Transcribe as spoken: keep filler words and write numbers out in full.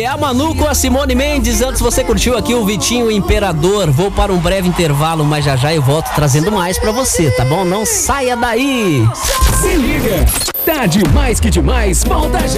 a Manu com a Simone Mendes. Antes você curtiu aqui o Vitinho Imperador. Vou para um breve intervalo, mas já já eu volto trazendo mais pra você, tá bom? Não saia daí. Se liga, tá demais que demais, volta já.